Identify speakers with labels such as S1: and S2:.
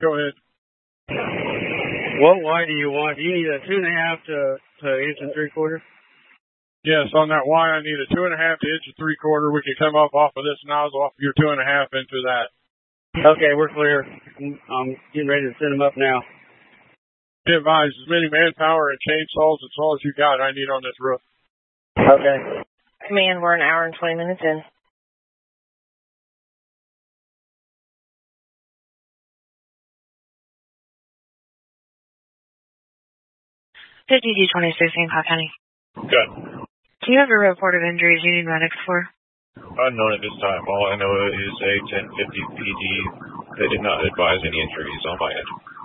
S1: Go ahead.
S2: What Y do you want? Do you need a 2.5 to inch and 3/4?
S1: Yes, on that Y, I need a 2.5 to inch and 3/4. We can come up off of this nozzle, off of your 2.5 into that.
S2: Okay, we're clear. I'm getting ready to send them up now.
S1: Be advised, as many manpower and chainsaws and saws you got, I need on this roof.
S2: Okay.
S3: Command, we're an hour and 20 minutes in. (5226) Hancock County.
S4: Good.
S3: Do you have a report of injuries you need medics for?
S4: Unknown at this time. All I know is a 1050 PD. They did not advise any injuries on my end.